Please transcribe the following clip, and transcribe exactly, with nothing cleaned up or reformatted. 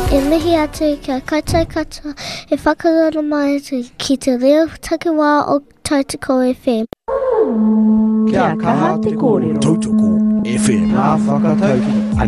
E mihi atu kia koutou katoa e whakarono mai atu ki te reo takiwā o Tautoko F M. Kia kaha te kōrero. Tautoko F M. Nā whakataukī.